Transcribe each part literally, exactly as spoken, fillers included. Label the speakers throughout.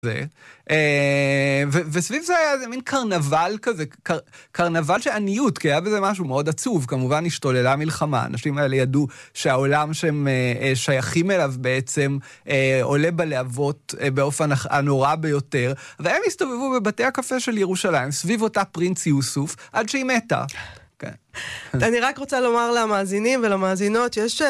Speaker 1: זה, וסביב זה היה איזה מין קרנבל כזה, קרנבל של עניות, כי היה בזה משהו מאוד עצוב, כמובן השתוללה מלחמה, האנשים האלה ידעו שהעולם שהם שייכים אליו בעצם עולה בלהבות באופן הנורא ביותר, והם הסתובבו בבתי הקפה של ירושלים, סביב אותה פרינץ יוסוף, עד שהיא מתה.
Speaker 2: אני רק רוצה לומר למאזינים ולמאזינות שיש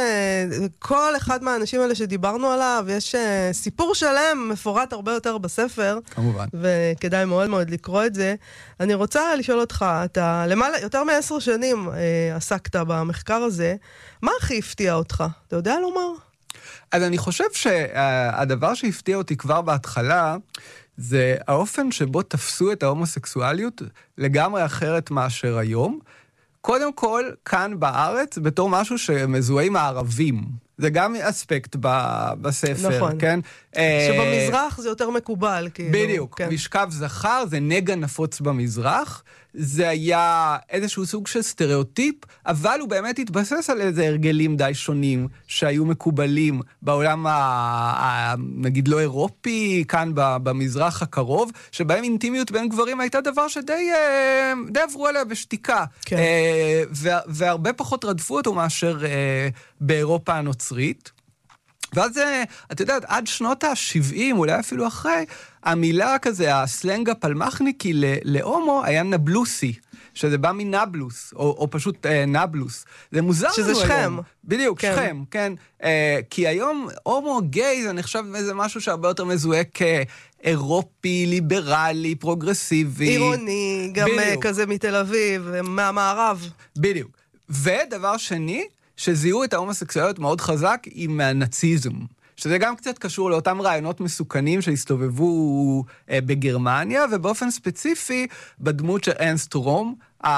Speaker 2: כל אחד מהאנשים האלה שדיברנו עליו, יש סיפור שלם מפורט הרבה יותר בספר,
Speaker 1: כמובן.
Speaker 2: וכדאי מאוד מאוד לקרוא את זה. אני רוצה לשאול אותך, אתה למעלה, יותר מעשר שנים עסקת במחקר הזה, מה הכי הפתיע אותך? אתה יודע לומר?
Speaker 1: אז אני חושב שהדבר שהפתיע אותי כבר בהתחלה, זה האופן שבו תפסו את ההומוסקסואליות לגמרי אחרת מאשר היום, קודם כל, כאן בארץ, בתור משהו שמזוהה עם הערבים. זה גם אספקט בספר,
Speaker 2: נכון.
Speaker 1: כן?
Speaker 2: שבמזרח זה יותר מקובל, כאילו.
Speaker 1: בדיוק. כן. משכב זכר, זה נגע נפוץ במזרח. זה היה איזשהו סוג של סטריאוטיפ, אבל הוא באמת התבסס על איזה הרגלים די שונים, שהיו מקובלים בעולם, ה, ה, נגיד לא אירופי, כאן במזרח הקרוב, שבהם אינטימיות בין גברים הייתה דבר שדי די עברו עליה בשתיקה. כן. והרבה פחות רדפו אותו מאשר באירופה הנוצרית. ואז, את יודעת, עד שנות ה-שבעים, אולי אפילו אחרי, המילה כזה, הסלנג הפלמחניקי להומו היה נבלוסי, שזה בא מנבלוס, או, או פשוט אה, נבלוס. זה מוזר לנו היום.
Speaker 2: שזה שכם.
Speaker 1: בדיוק, כן. שכם, כן. אה, כי היום הומו גיי זה נחשב איזה משהו שהרבה יותר מזוהה כאירופי, ליברלי, פרוגרסיבי.
Speaker 2: עירוני, גם בדיוק. כזה מתל אביב, מהמערב.
Speaker 1: בדיוק. ודבר שני, שזיהו את ההומוסקסואליות מאוד חזק עם הנאציזם. שזה גם קצת קשור לאותם רעיונות מסוכנים שהסתובבו אה, בגרמניה, ובאופן ספציפי בדמות של ארנסט רום,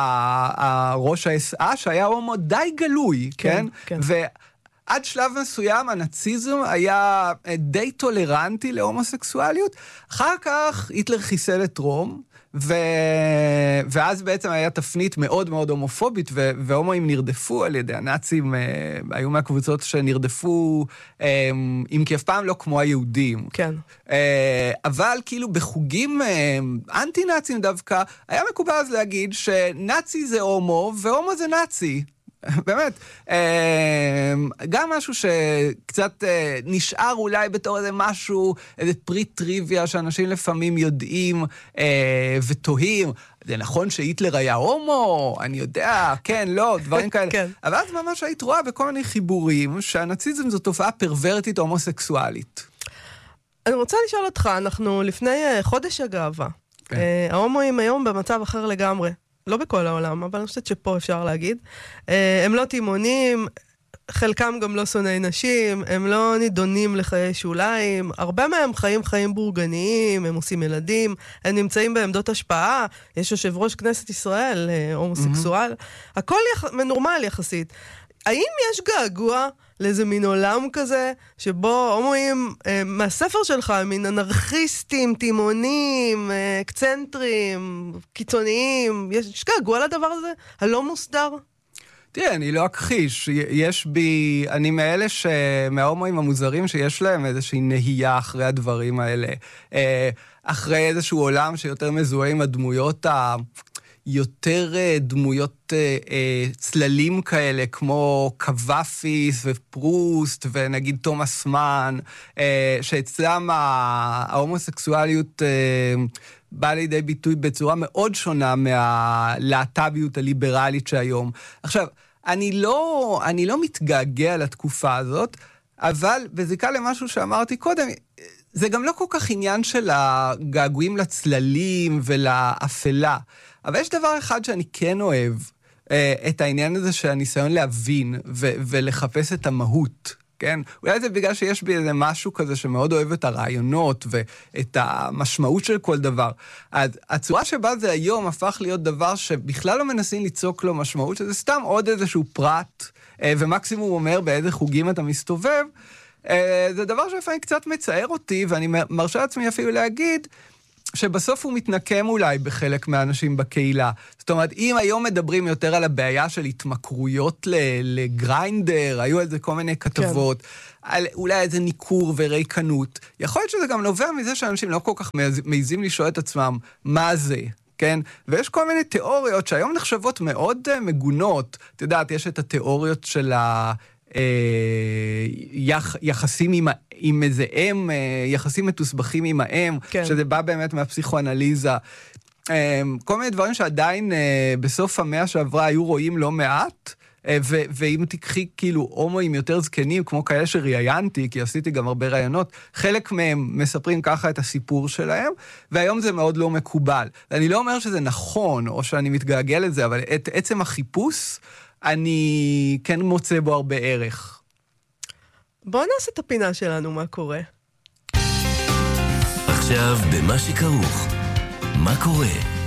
Speaker 1: הראש ה-אס אה, שהיה הומו די גלוי, כן? כן? כן. ועד שלב מסוים הנאציזם היה די טולרנטי להומוסקסואליות. אחר כך היטלר חיסל את רום, ו... ואז בעצם היה תפנית מאוד מאוד הומופובית, ו... והומואים נרדפו על ידי הנאצים, היו מהקבוצות שנרדפו, אם כי אף פעם לא כמו היהודים.
Speaker 2: כן.
Speaker 1: אבל כאילו בחוגים אנטי-נאצים דווקא, היה מקובל אז להגיד שנאצי זה הומו, והומו זה נאצי. באמת, גם משהו שקצת נשאר אולי בתור איזה משהו, איזה פרי טריוויה שאנשים לפעמים יודעים ותוהים, זה נכון שהיטלר היה הומו, אני יודע, כן, לא, דברים כאלה. כן. אבל אז ממש היית רואה בכל מיני חיבורים שהנאציזם זו תופעה פרוורטית הומוסקסואלית.
Speaker 2: אני רוצה לשאול אותך, אנחנו לפני חודש הגאווה, כן. ההומואים היום במצב אחר לגמרי. לא בכל העולם, אבל אני חושבת שפה אפשר להגיד. הם לא תימונים, חלקם גם לא שונאי נשים, הם לא נידונים לחיי שוליים, הרבה מהם חיים חיים בורגניים, הם עושים ילדים, הם נמצאים בעמדות השפעה, יש יושב ראש כנסת ישראל, הומוסקסואל, mm-hmm. הכל יח... מנורמל יחסית. האם יש געגוע לאיזה מין עולם כזה, שבו הומואים אה, מהספר שלך, מין אנרכיסטים, תימונים, אה, אקצנטרים, קיצוניים, יש געגוע לדבר הזה? הלא מוסדר?
Speaker 1: תראה, אני לא אכחיש, יש בי, אני מאלה מההומואים המוזרים שיש להם איזושהי נהייה אחרי הדברים האלה, אה, אחרי איזשהו עולם שיותר מזוהה עם הדמויות ה... יותר דמויות צללים כאלה, כמו קוואפיס ופרוסט, ונגיד תומאס מן, שאצלם ההומוסקסואליות באה לידי ביטוי בצורה מאוד שונה מהלהט"ביות הליברלית שהיום. עכשיו, אני לא, אני לא מתגעגע לתקופה הזאת, אבל בזיקה למשהו שאמרתי קודם, זה גם לא כל כך עניין של הגעגועים לצללים ולאפלה. אבל יש דבר אחד שאני כן אוהב, את העניין הזה של הניסיון להבין ו- ולחפש את המהות, כן? אולי זה בגלל שיש בי איזה משהו כזה שמאוד אוהב את הרעיונות ואת המשמעות של כל דבר. אז הצורה שבה זה היום הפך להיות דבר שבכלל לא מנסים ליצוק לו משמעות, שזה סתם עוד איזשהו פרט, ומקסימום אומר באיזה חוגים אתה מסתובב, זה דבר שלפעמים קצת מצער אותי, ואני מרשה לעצמי אפילו להגיד, שבסוף הוא מתנקם אולי בחלק מהאנשים בקהילה. זאת אומרת, אם היום מדברים יותר על הבעיה של התמכרויות לגריינדר, היו על זה כל מיני כתבות, כן. על אולי איזה ניכור וריקנות, יכול להיות שזה גם נובע מזה שאנשים לא כל כך מעיזים לשאול את עצמם מה זה, כן? ויש כל מיני תיאוריות שהיום נחשבות מאוד uh, מגונות. את יודעת, יש את התיאוריות של ה... יח, יחסים עם, עם איזה אם, יחסים מתוסבכים עם האם, כן. שזה בא באמת מהפסיכואנליזה. כל מיני דברים שעדיין בסוף המאה שעברה היו רואים לא מעט, ו- ואם תקחי כאילו הומואים יותר זקנים, כמו כאלה שראיינתי, כי עשיתי גם הרבה ראיונות, חלק מהם מספרים ככה את הסיפור שלהם, והיום זה מאוד לא מקובל. אני לא אומר שזה נכון, או שאני מתגעגע לזה, אבל את עצם החיפוש, אני כן מוצא בו הרבה ערך.
Speaker 2: בואו נעשה את הפינה שלנו, מה קורה?
Speaker 3: עכשיו במה שכרוך. מה קורה?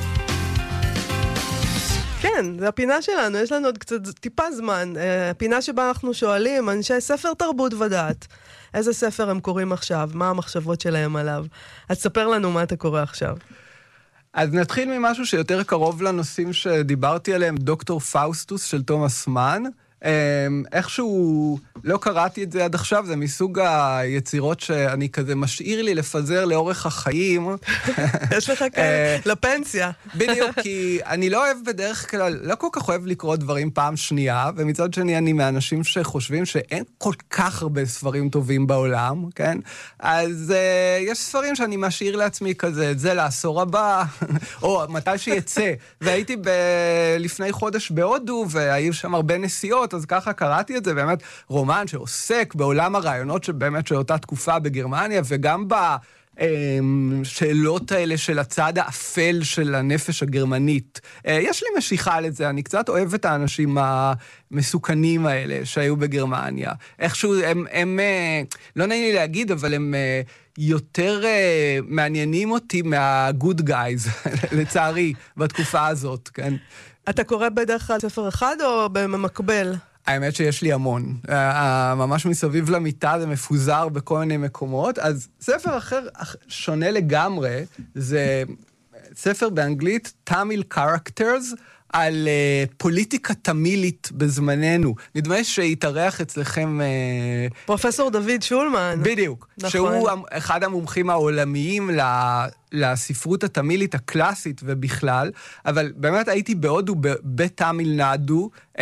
Speaker 2: כן, זה הפינה שלנו, יש לנו עוד קצת טיפה זמן. הפינה שבה אנחנו שואלים אנשי ספר תרבות ודעת. איזה ספר הם קוראים עכשיו? מה המחשבות שלהם עליו? אז ספר לנו מה אתה קורא עכשיו.
Speaker 1: אז נתחיל ממשהו שיותר קרוב לנושאים שדיברתי עליהם, דוקטור פאוסטוס של תומאס מן. איכשהו לא קראתי את זה עד עכשיו, זה מסוג היצירות שאני כזה משאיר לי לפזר לאורך החיים.
Speaker 2: יש לך כאלה, לפנסיה.
Speaker 1: בדיוק, כי אני לא אוהב בדרך כלל, לא כל כך אוהב לקרוא דברים פעם שנייה, ומצד שני אני מאנשים שחושבים שאין כל כך הרבה ספרים טובים בעולם, כן? אז uh, יש ספרים שאני משאיר לעצמי כזה, את זה לעשור הבא, או מתי שיצא. והייתי ב- לפני חודש בהודו, והיו שם הרבה נסיעות, אז ככה קראתי את זה, באמת רומן שעוסק בעולם הרעיונות שבאמת של אותה תקופה בגרמניה, וגם בשאלות האלה של הצד האפל של הנפש הגרמנית. יש לי משיכה לזה, אני קצת אוהב את האנשים המסוכנים האלה שהיו בגרמניה. איכשהו הם, הם לא נעים לי להגיד, אבל הם יותר מעניינים אותי מה-good guys, לצערי, בתקופה הזאת, כן?
Speaker 2: אתה קורא בדרך כלל ספר אחד או במקבל?
Speaker 1: האמת שיש לי המון. ממש מסביב למיטה זה מפוזר בכל מיני מקומות. אז ספר אחר שונה לגמרי, זה ספר באנגלית, תמיל קרקטרס, על uh, פוליטיקה תמילית בזמננו. נדמה שהתארח אצלכם... Uh,
Speaker 2: פרופסור דוד שולמן.
Speaker 1: בדיוק. נכון. שהוא אחד המומחים העולמיים לספרות התמילית הקלאסית ובכלל, אבל באמת הייתי בהודו, בתמיל נדו, uh,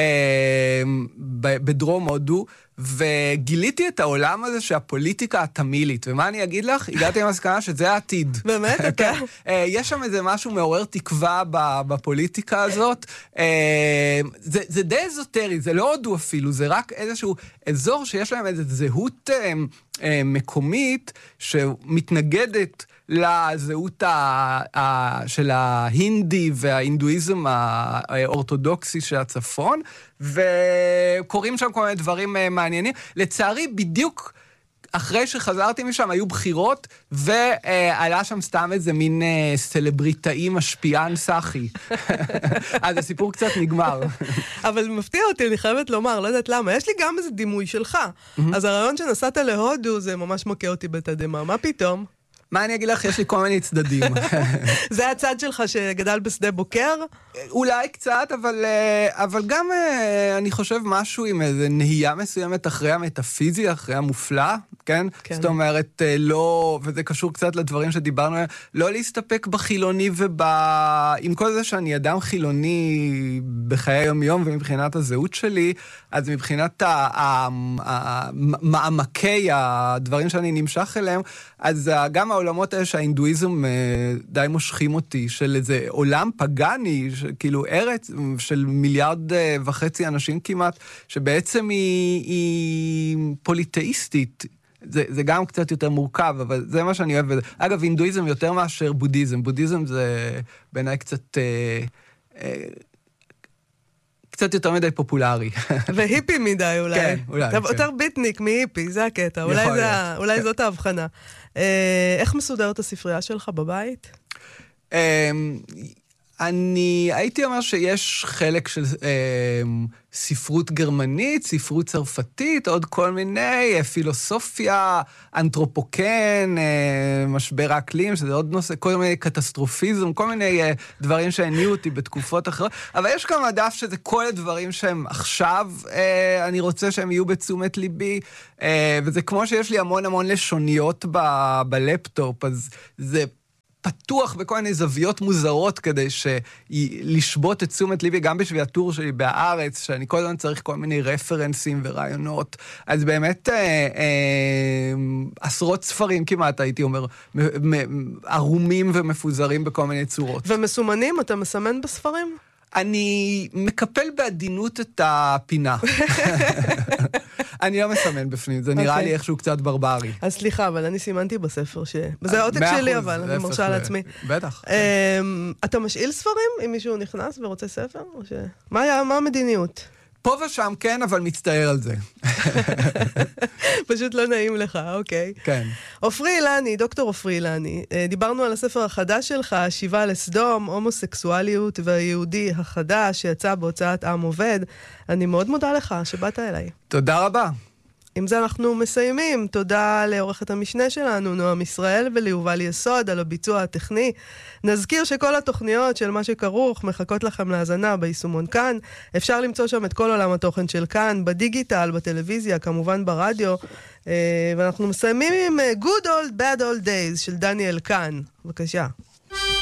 Speaker 1: בדרום הודו, וגיליתי את העולם הזה שהפוליטיקה התמילית, ומה אני אגיד לך? הגעתי למסקנה שזה העתיד.
Speaker 2: באמת? אתה?
Speaker 1: יש שם איזה משהו מעורר תקווה בפוליטיקה הזאת. זה, זה די אזוטרי, זה לא הודו אפילו, זה רק איזשהו אזור שיש להם איזו זהות מקומית שמתנגדת לזהות ה, ה, של ההינדי וההינדואיזם האורתודוקסי של הצפון, וקוראים שם כל מיני דברים מעניינים. לצערי, בדיוק אחרי שחזרתי משם, היו בחירות, ועלה שם סתם איזה מין סלבריטאי משפיען סחי. אז הסיפור קצת נגמר.
Speaker 2: אבל מפתיע אותי, אני חייבת לומר, לא יודעת למה, יש לי גם איזה דימוי שלך. אז הרעיון שנסעת להודו, זה ממש מכה אותי בתדמה. מה פתאום?
Speaker 1: מה אני אגיד לך? יש לי כל מיני צדדים.
Speaker 2: זה הצד שלך שגדל בשדה בוקר?
Speaker 1: אולי קצת, אבל, אבל גם אני חושב משהו עם איזו נהייה מסוימת אחרי המטאפיזי, אחרי המופלא, כן? כן. זאת אומרת, לא, וזה קשור קצת לדברים שדיברנו, לא להסתפק בחילוני וב... עם כל זה שאני אדם חילוני בחיי היום-יום ומבחינת הזהות שלי, אז מבחינת מעמקי הדברים שאני נמשך אליהם, אז גם העולמות האלה שההינדואיזם די מושכים אותי, של איזה עולם פגני, כאילו ארץ של מיליארד וחצי אנשים כמעט, שבעצם היא, היא פוליטאיסטית. זה, זה גם קצת יותר מורכב, אבל זה מה שאני אוהב בזה. אגב, הינדואיזם יותר מאשר בודהיזם. בודהיזם זה בעיניי קצת... אה, אה, קצת יותר מדי פופולרי.
Speaker 2: והיפי מדי אולי.
Speaker 1: כן, אולי.
Speaker 2: אתה יותר ביטניק מהיפי, זה הקטע. אולי, זה, אולי זאת ההבחנה. איך מסודרת הספרייה שלך בבית?
Speaker 1: אני הייתי אומר שיש חלק של אה, ספרות גרמנית, ספרות צרפתית, עוד כל מיני, פילוסופיה, אנתרופוקן, אה, משבר האקלים, שזה עוד נושא, כל מיני קטסטרופיזם, כל מיני אה, דברים שהניעו אותי בתקופות אחרות, אבל יש גם הדף שזה כל הדברים שהם עכשיו, אה, אני רוצה שהם יהיו בתשומת ליבי, אה, וזה כמו שיש לי המון המון לשוניות ב- בלפטופ, אז זה פתוח בכל מיני זוויות מוזרות כדי לשבות את תשומת ליבי, גם בשביל הטור שלי בארץ, שאני כל הזמן צריך כל מיני רפרנסים ורעיונות. אז באמת אה, אה, עשרות ספרים כמעט, הייתי אומר, ערומים ומפוזרים בכל מיני צורות.
Speaker 2: ומסומנים, אתה מסמן בספרים?
Speaker 1: אני מקפל בעדינות את הפינה. אני לא מסמן בפנים, זה נראה לי איכשהו קצת ברברי.
Speaker 2: אז סליחה, אבל אני סימנתי בספר ש... וזה העותק שלי, אבל אני מרשה לעצמי.
Speaker 1: בטח.
Speaker 2: אתה משאיל ספרים אם מישהו נכנס ורוצה ספר? מה המדיניות?
Speaker 1: פה ושם כן, אבל מצטער על זה.
Speaker 2: פשוט לא נעים לך, אוקיי.
Speaker 1: כן.
Speaker 2: עופרי אילני, דוקטור עופרי אילני, דיברנו על הספר החדש שלך, שיבה לסדום, הומוסקסואליות והיהודי החדש, שיצא בהוצאת עם עובד. אני מאוד מודה לך שבאת אליי.
Speaker 1: תודה רבה.
Speaker 2: עם זה אנחנו מסיימים. תודה לעורכת המשנה שלנו, נועם ישראל, וליובל יסוד על הביצוע הטכני. נזכיר שכל התוכניות של מה שכרוך מחכות לכם להזנה ביישומון כאן. אפשר למצוא שם את כל עולם התוכן של כאן, בדיגיטל, בטלוויזיה, כמובן ברדיו. ואנחנו מסיימים עם Good Old Bad Old Days של דניאל כאן. בבקשה.